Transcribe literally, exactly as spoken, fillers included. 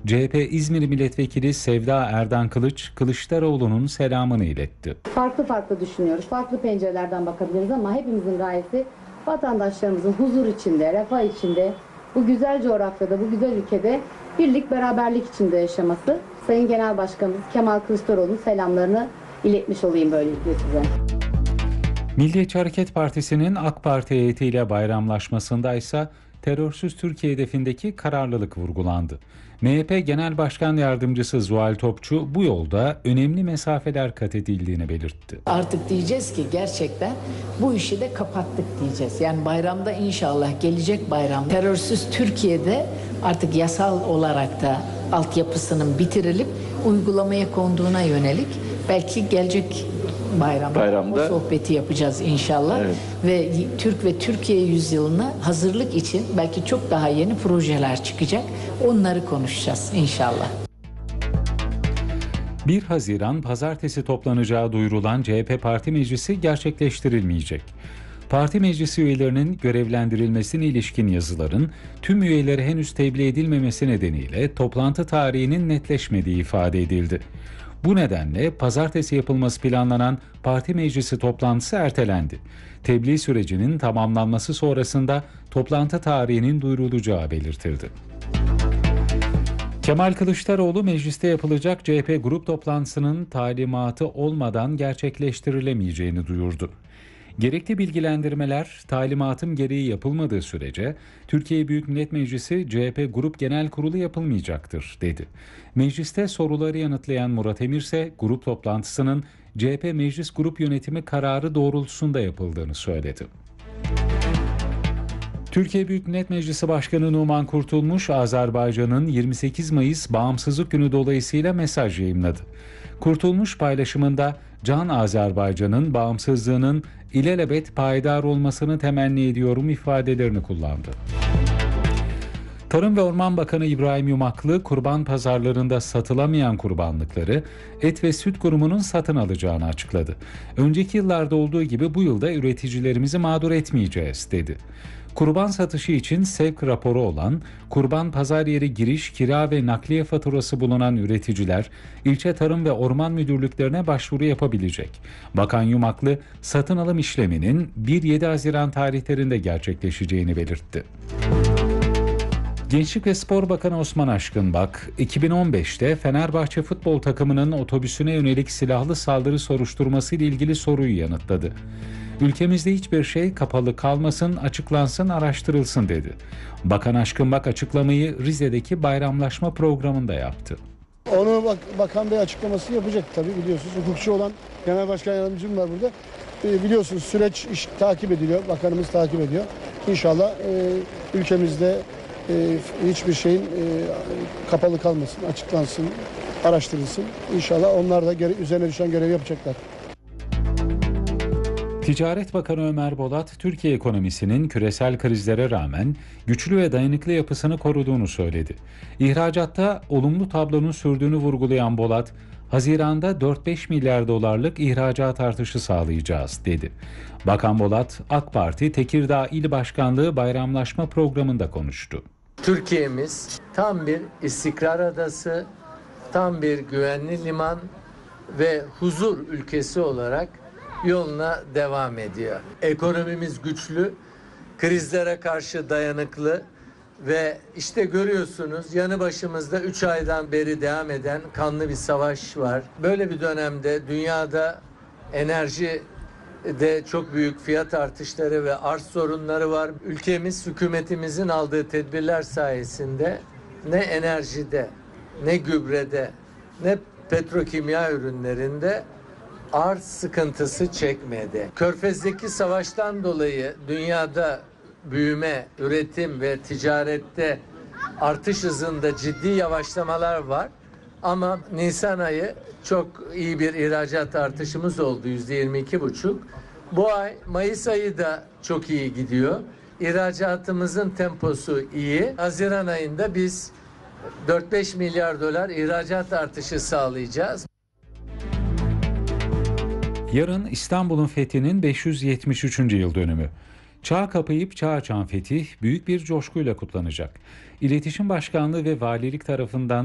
C H P İzmir Milletvekili Sevda Erdan Kılıç, Kılıçdaroğlu'nun selamını iletti. Farklı farklı düşünüyoruz, farklı pencerelerden bakabiliriz ama hepimizin gayesi vatandaşlarımızın huzur içinde, refah içinde, bu güzel coğrafyada, bu güzel ülkede birlik, beraberlik içinde yaşaması. Sayın Genel Başkanımız Kemal Kılıçdaroğlu'nun selamlarını iletmiş olayım böylelikle size. Milliyetçi Hareket Partisi'nin AK Parti heyetiyle bayramlaşmasında ise terörsüz Türkiye hedefindeki kararlılık vurgulandı. M H P Genel Başkan Yardımcısı Zuhal Topçu bu yolda önemli mesafeler kat edildiğini belirtti. Artık diyeceğiz ki gerçekten bu işi de kapattık diyeceğiz. Yani bayramda inşallah gelecek bayram terörsüz Türkiye'de artık yasal olarak da altyapısının bitirilip uygulamaya konduğuna yönelik belki gelecek bayramda, bayramda o sohbeti yapacağız inşallah. Evet. Ve Türk ve Türkiye yüzyılına hazırlık için belki çok daha yeni projeler çıkacak. Onları konuşacağız inşallah. bir Haziran Pazartesi toplanacağı duyurulan C H P Parti Meclisi gerçekleştirilmeyecek. Parti meclisi üyelerinin görevlendirilmesine ilişkin yazıların tüm üyeleri henüz tebliğ edilmemesi nedeniyle toplantı tarihinin netleşmediği ifade edildi. Bu nedenle pazartesi yapılması planlanan parti meclisi toplantısı ertelendi. Tebliğ sürecinin tamamlanması sonrasında toplantı tarihinin duyurulacağı belirtildi. Kemal Kılıçdaroğlu mecliste yapılacak C H P grup toplantısının talimatı olmadan gerçekleştirilemeyeceğini duyurdu. Gerekli bilgilendirmeler talimatım gereği yapılmadığı sürece Türkiye Büyük Millet Meclisi C H P Grup Genel Kurulu yapılmayacaktır dedi. Mecliste soruları yanıtlayan Murat Emir ise grup toplantısının C H P Meclis Grup Yönetimi kararı doğrultusunda yapıldığını söyledi. Türkiye Büyük Millet Meclisi Başkanı Numan Kurtulmuş, Azerbaycan'ın yirmi sekiz Mayıs Bağımsızlık Günü dolayısıyla mesaj yayımladı. Kurtulmuş paylaşımında Can Azerbaycan'ın bağımsızlığının ilelebet payidar olmasını temenni ediyorum ifadelerini kullandı. Tarım ve Orman Bakanı İbrahim Yumaklı, kurban pazarlarında satılamayan kurbanlıkları Et ve Süt Kurumu'nun satın alacağını açıkladı. Önceki yıllarda olduğu gibi bu yılda üreticilerimizi mağdur etmeyeceğiz dedi. Kurban satışı için sevk raporu olan, kurban pazar yeri giriş, kira ve nakliye faturası bulunan üreticiler, ilçe tarım ve orman müdürlüklerine başvuru yapabilecek. Bakan Yumaklı, satın alım işleminin bir yedi Haziran tarihlerinde gerçekleşeceğini belirtti. Gençlik ve Spor Bakanı Osman Aşkınbak, iki bin on beşte Fenerbahçe futbol takımının otobüsüne yönelik silahlı saldırı soruşturması ile ilgili soruyu yanıtladı. Ülkemizde hiçbir şey kapalı kalmasın, açıklansın, araştırılsın dedi. Bakan Aşkınbak açıklamayı Rize'deki bayramlaşma programında yaptı. Onu bak, Bakan Bey açıklamasını yapacak tabii, biliyorsunuz. Hukukçu olan Genel Başkan Yardımcım var burada. E, biliyorsunuz süreç iş, takip ediliyor, bakanımız takip ediyor. İnşallah e, ülkemizde e, hiçbir şeyin e, kapalı kalmasın, açıklansın, araştırılsın. İnşallah onlar da gere, üzerine düşen görevi yapacaklar. Ticaret Bakanı Ömer Bolat, Türkiye ekonomisinin küresel krizlere rağmen güçlü ve dayanıklı yapısını koruduğunu söyledi. İhracatta olumlu tablonun sürdüğünü vurgulayan Bolat, Haziran'da dört beş milyar dolarlık ihracat artışı sağlayacağız dedi. Bakan Bolat, AK Parti Tekirdağ İl Başkanlığı Bayramlaşma Programı'nda konuştu. Türkiye'miz tam bir istikrar adası, tam bir güvenli liman ve huzur ülkesi olarak yoluna devam ediyor. Ekonomimiz güçlü, krizlere karşı dayanıklı ve işte görüyorsunuz yanı başımızda üç aydan beri devam eden kanlı bir savaş var. Böyle bir dönemde dünyada enerji de çok büyük fiyat artışları ve arz sorunları var. Ülkemiz hükümetimizin aldığı tedbirler sayesinde ne enerjide, ne gübrede, ne petrokimya ürünlerinde arz sıkıntısı çekmedi. Körfez'deki savaştan dolayı dünyada büyüme, üretim ve ticarette artış hızında ciddi yavaşlamalar var. Ama Nisan ayı çok iyi bir ihracat artışımız oldu, yüzde yirmi iki buçuk. Bu ay Mayıs ayı da çok iyi gidiyor. İhracatımızın temposu iyi. Haziran ayında biz dört beş milyar dolar ihracat artışı sağlayacağız. Yarın İstanbul'un fethinin beş yüz yetmiş üçüncü yıl dönümü. Çağ kapayıp çağ açan fetih büyük bir coşkuyla kutlanacak. İletişim Başkanlığı ve Valilik tarafından